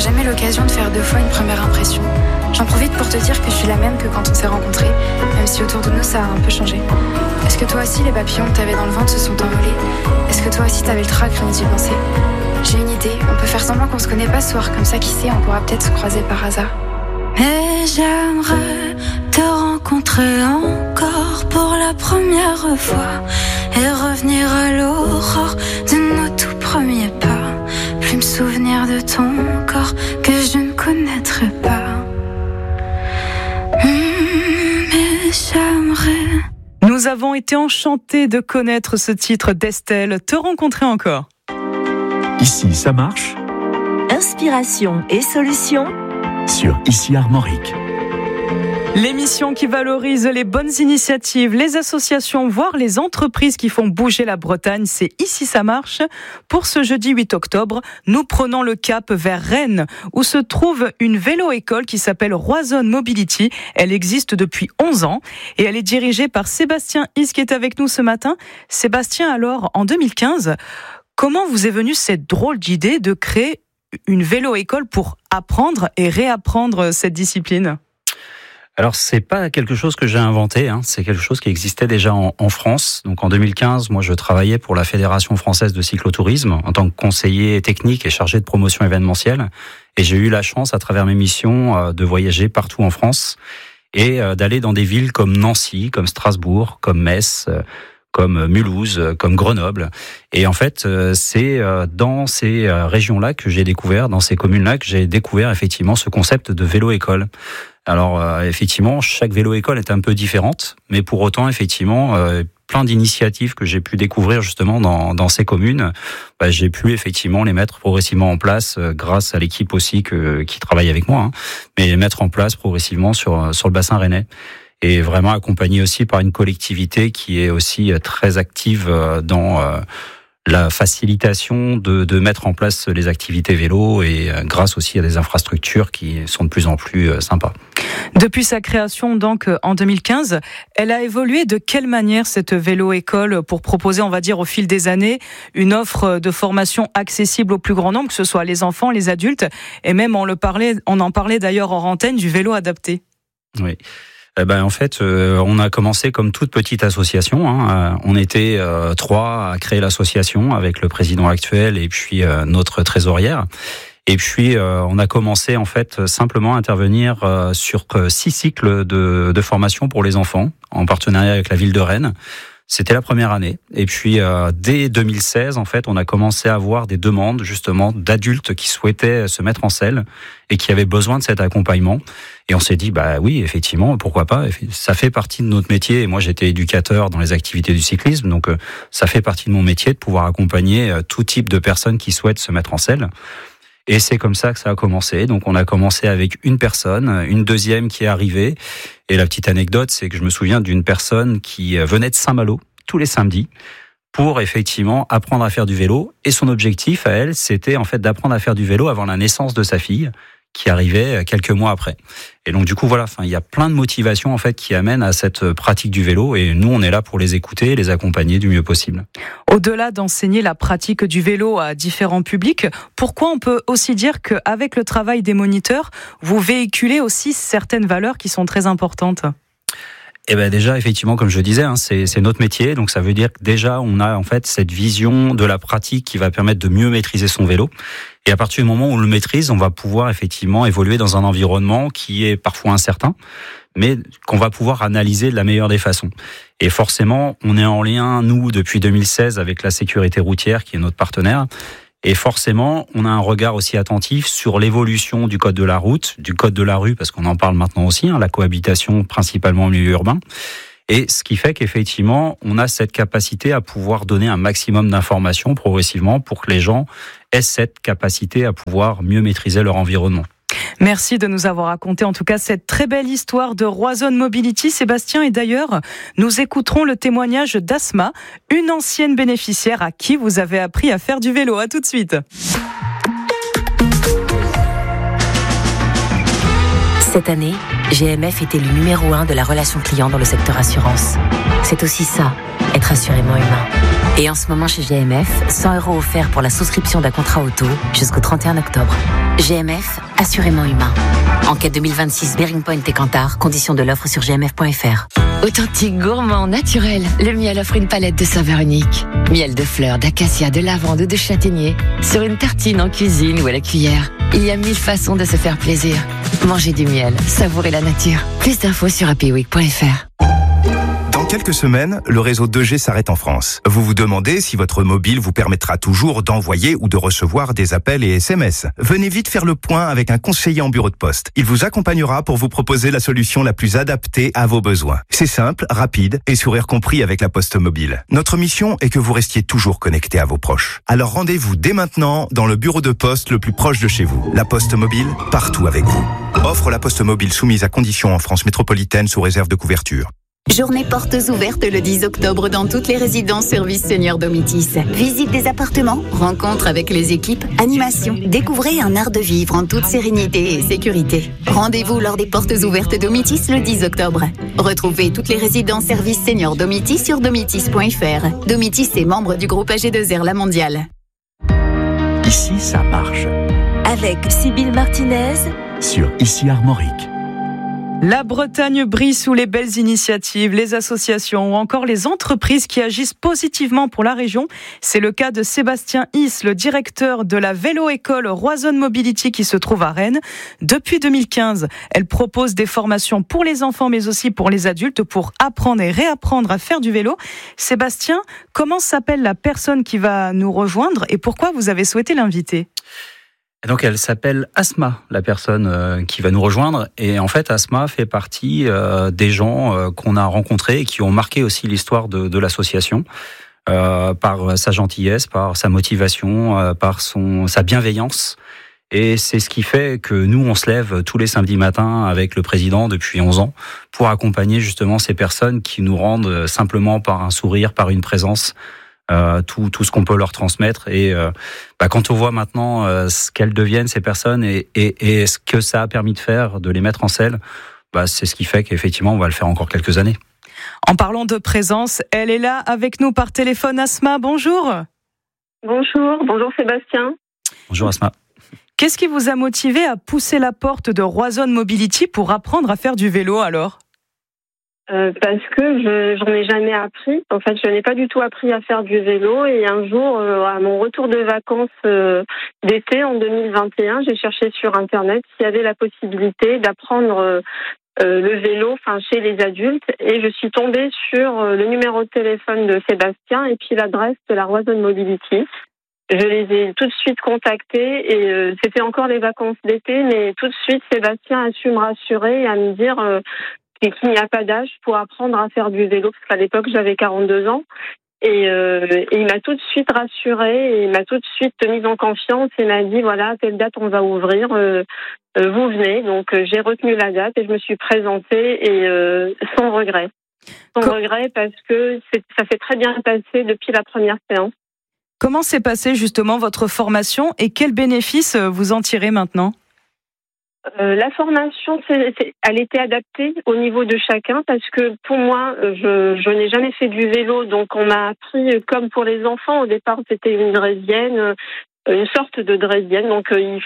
jamais l'occasion de faire 2 fois une première impression. J'en profite pour te dire que je suis la même que quand on s'est rencontrés, même si autour de nous ça a un peu changé. Est-ce que toi aussi les papillons que t'avais dans le ventre se sont envolés? Est-ce que toi aussi t'avais le trac rien d'y penser? J'ai une idée, on peut faire semblant qu'on se connaît pas ce soir, comme ça qui sait, on pourra peut-être se croiser par hasard. Mais j'aimerais te rencontrer encore pour la première fois et revenir à l'aurore de nos tout premiers pas. Plus me souvenir de ton corps que je ne connaîtrai pas. Mais j'aimerais. Nous avons été enchantés de connaître ce titre d'Estelle, Te rencontrer encore. Ici, ça marche. Inspiration et solutions Sur Ici Armorique. L'émission qui valorise les bonnes initiatives, les associations, voire les entreprises qui font bouger la Bretagne, c'est Ici ça marche. Pour ce jeudi 8 octobre, nous prenons le cap vers Rennes, où se trouve une vélo-école qui s'appelle Roison Mobility. Elle existe depuis 11 ans et elle est dirigée par Sébastien Is qui est avec nous ce matin. Sébastien, alors, en 2015, comment vous est venue cette drôle d'idée de créer une vélo-école pour apprendre et réapprendre cette discipline ? Alors, c'est pas quelque chose que j'ai inventé, c'est quelque chose qui existait déjà en France. Donc, en 2015, moi, je travaillais pour la Fédération française de cyclotourisme en tant que conseiller technique et chargé de promotion événementielle. Et j'ai eu la chance, à travers mes missions, de voyager partout en France et d'aller dans des villes comme Nancy, comme Strasbourg, comme Metz, comme Mulhouse, comme Grenoble. Et en fait, c'est dans ces régions-là que j'ai découvert, dans ces communes-là, que j'ai découvert effectivement ce concept de vélo-école. Alors, effectivement, chaque vélo-école est un peu différente, mais pour autant, effectivement, plein d'initiatives que j'ai pu découvrir justement dans ces communes, j'ai pu effectivement les mettre progressivement en place grâce à l'équipe aussi qui travaille avec moi, mais les mettre en place progressivement sur le bassin rennais. Et vraiment accompagné aussi par une collectivité qui est aussi très active dans la facilitation de mettre en place les activités vélo et grâce aussi à des infrastructures qui sont de plus en plus sympas. Depuis sa création donc en 2015, elle a évolué de quelle manière cette vélo-école pour proposer, on va dire au fil des années, une offre de formation accessible au plus grand nombre, que ce soit les enfants, les adultes, et même on en parlait d'ailleurs hors antenne du vélo adapté. Oui. En fait, on a commencé comme toute petite association. On était 3 à créer l'association avec le président actuel et puis notre trésorière. Et puis on a commencé en fait simplement à intervenir sur 6 cycles de formation pour les enfants en partenariat avec la ville de Rennes. C'était la première année. Et puis, dès 2016, en fait, on a commencé à avoir des demandes, justement, d'adultes qui souhaitaient se mettre en selle et qui avaient besoin de cet accompagnement. Et on s'est dit, oui, effectivement, pourquoi pas? Ça fait partie de notre métier. Et moi, j'étais éducateur dans les activités du cyclisme. Donc, ça fait partie de mon métier de pouvoir accompagner tout type de personnes qui souhaitent se mettre en selle. Et c'est comme ça que ça a commencé. Donc, on a commencé avec une personne, une deuxième qui est arrivée. Et la petite anecdote, c'est que je me souviens d'une personne qui venait de Saint-Malo tous les samedis pour effectivement apprendre à faire du vélo. Et son objectif à elle, c'était en fait d'apprendre à faire du vélo avant la naissance de sa fille, qui arrivait quelques mois après. Et donc du coup voilà, il y a plein de motivations en fait qui amènent à cette pratique du vélo et nous on est là pour les écouter et les accompagner du mieux possible. Au-delà d'enseigner la pratique du vélo à différents publics, pourquoi on peut aussi dire qu'avec le travail des moniteurs, vous véhiculez aussi certaines valeurs qui sont très importantes? Déjà, effectivement, comme je disais, c'est notre métier. Donc, ça veut dire que déjà, on a en fait cette vision de la pratique qui va permettre de mieux maîtriser son vélo. Et à partir du moment où on le maîtrise, on va pouvoir effectivement évoluer dans un environnement qui est parfois incertain, mais qu'on va pouvoir analyser de la meilleure des façons. Et forcément, on est en lien, nous, depuis 2016, avec la sécurité routière, qui est notre partenaire. Et forcément, on a un regard aussi attentif sur l'évolution du code de la route, du code de la rue, parce qu'on en parle maintenant aussi, la cohabitation principalement au milieu urbain. Et ce qui fait qu'effectivement, on a cette capacité à pouvoir donner un maximum d'informations progressivement pour que les gens aient cette capacité à pouvoir mieux maîtriser leur environnement. Merci de nous avoir raconté en tout cas cette très belle histoire de Roison Mobility, Sébastien. Et d'ailleurs, nous écouterons le témoignage d'Asma, une ancienne bénéficiaire à qui vous avez appris à faire du vélo. À tout de suite. Cette année, GMF est élu numéro 1 de la relation client dans le secteur assurance. C'est aussi ça, être assurément humain. Et en ce moment chez GMF, 100 € offerts pour la souscription d'un contrat auto jusqu'au 31 octobre. GMF, assurément humain. Enquête 2026 Bearing Point et Kantar, conditions de l'offre sur gmf.fr. Authentique, gourmand, naturel, le miel offre une palette de saveurs uniques. Miel de fleurs, d'acacia, de lavande ou de châtaignier, sur une tartine en cuisine ou à la cuillère. Il y a 1000 façons de se faire plaisir. Mangez du miel, savourez la nature. Plus d'infos sur happyweek.fr. Dans quelques semaines, le réseau 2G s'arrête en France. Vous vous demandez si votre mobile vous permettra toujours d'envoyer ou de recevoir des appels et SMS. Venez vite faire le point avec un conseiller en bureau de poste. Il vous accompagnera pour vous proposer la solution la plus adaptée à vos besoins. C'est simple, rapide et sourire compris avec la Poste Mobile. Notre mission est que vous restiez toujours connecté à vos proches. Alors rendez-vous dès maintenant dans le bureau de poste le plus proche de chez vous. La Poste Mobile, partout avec vous. Offre la Poste Mobile soumise à conditions en France métropolitaine sous réserve de couverture. Journée portes ouvertes le 10 octobre dans toutes les résidences services seniors Domitis. Visite des appartements, rencontres avec les équipes, animation. Découvrez un art de vivre en toute sérénité et sécurité. Rendez-vous lors des portes ouvertes Domitis le 10 octobre. Retrouvez toutes les résidences services seniors Domitis sur domitis.fr. Domitis est membre du groupe AG2R La Mondiale. Ici, ça marche. Avec Sybille Martinez Sur Ici Armorique. La Bretagne brille sous les belles initiatives, les associations ou encore les entreprises qui agissent positivement pour la région. C'est le cas de Sébastien Is, le directeur de la vélo-école Roison Mobility qui se trouve à Rennes. Depuis 2015, elle propose des formations pour les enfants mais aussi pour les adultes pour apprendre et réapprendre à faire du vélo. Sébastien, comment s'appelle la personne qui va nous rejoindre et pourquoi vous avez souhaité l'inviter ? Donc elle s'appelle Asma, la personne qui va nous rejoindre. Et en fait, Asma fait partie des gens qu'on a rencontrés et qui ont marqué aussi l'histoire de l'association par sa gentillesse, par sa motivation, par sa bienveillance. Et c'est ce qui fait que nous, on se lève tous les samedis matins avec le président depuis 11 ans pour accompagner justement ces personnes qui nous rendent simplement par un sourire, par une présence, tout ce qu'on peut leur transmettre. Et quand on voit maintenant ce qu'elles deviennent, ces personnes, et ce que ça a permis de faire, de les mettre en selle, c'est ce qui fait qu'effectivement, on va le faire encore quelques années. En parlant de présence, elle est là avec nous par téléphone. Asma, bonjour. Bonjour Sébastien. Bonjour Asma. Qu'est-ce qui vous a motivé à pousser la porte de Roison Mobility pour apprendre à faire du vélo alors ? Parce que j'en ai jamais appris. En fait, je n'ai pas du tout appris à faire du vélo. Et un jour, à mon retour de vacances d'été en 2021, j'ai cherché sur Internet s'il y avait la possibilité d'apprendre le vélo, chez les adultes. Et je suis tombée sur le numéro de téléphone de Sébastien et puis l'adresse de la Roison Mobility. Je les ai tout de suite contactés et c'était encore les vacances d'été, mais tout de suite, Sébastien a su me rassurer et à me dire qu'il n'y a pas d'âge pour apprendre à faire du vélo, parce qu'à l'époque, j'avais 42 ans. Et il m'a tout de suite rassurée et il m'a tout de suite mise en confiance et m'a dit, voilà, à telle date, on va ouvrir, vous venez. Donc, j'ai retenu la date et je me suis présentée et sans regret. Sans regret parce que ça s'est très bien passé depuis la première séance. Comment s'est passée justement votre formation et quels bénéfices vous en tirez maintenant ? La formation, elle était adaptée au niveau de chacun parce que pour moi, je n'ai jamais fait du vélo, donc on m'a appris comme pour les enfants. Au départ, c'était une draisienne, une sorte de draisienne. Donc il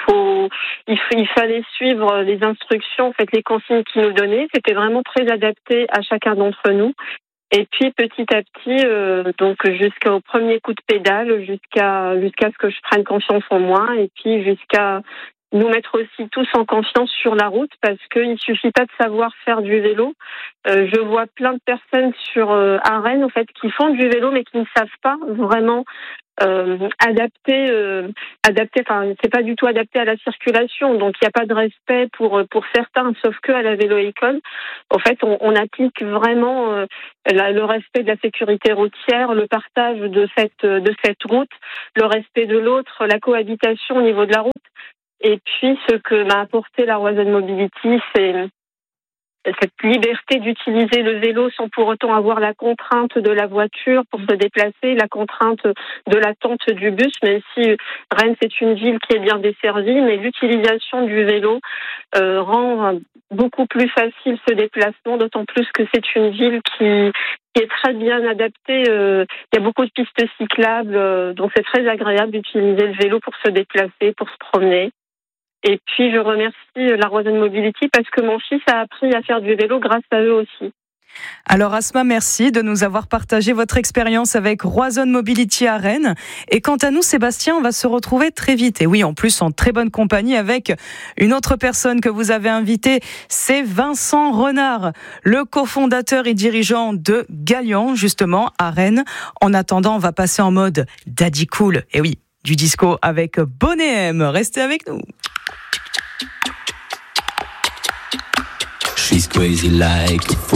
fallait suivre les instructions, en fait, les consignes qu'ils nous donnaient. C'était vraiment très adapté à chacun d'entre nous. Et puis petit à petit, donc jusqu'au premier coup de pédale, jusqu'à ce que je prenne confiance en moi, et puis jusqu'à nous mettre aussi tous en confiance sur la route, parce qu'il suffit pas de savoir faire du vélo. Je vois plein de personnes à Rennes, en fait, qui font du vélo mais qui ne savent pas vraiment adapter. Enfin, c'est pas du tout adapté à la circulation, donc il n'y a pas de respect pour certains, sauf que à la vélo-école, en fait, on applique vraiment le respect de la sécurité routière, le partage de cette route, le respect de l'autre, la cohabitation au niveau de la route. Et puis, ce que m'a apporté la Roison Mobility, c'est cette liberté d'utiliser le vélo sans pour autant avoir la contrainte de la voiture pour se déplacer, la contrainte de l'attente du bus, même si Rennes, c'est une ville qui est bien desservie, mais l'utilisation du vélo rend beaucoup plus facile ce déplacement, d'autant plus que c'est une ville qui est très bien adaptée. Il y a beaucoup de pistes cyclables, donc c'est très agréable d'utiliser le vélo pour se déplacer, pour se promener. Et puis, je remercie la Roison Mobility parce que mon fils a appris à faire du vélo grâce à eux aussi. Alors Asma, merci de nous avoir partagé votre expérience avec Roison Mobility à Rennes. Et quant à nous, Sébastien, on va se retrouver très vite. Et oui, en plus, en très bonne compagnie avec une autre personne que vous avez invitée, c'est Vincent Renard, le cofondateur et dirigeant de Galian, justement, à Rennes. En attendant, on va passer en mode Daddy Cool. Et oui, du disco avec Bonnet M. Restez avec nous. She's crazy like a fool.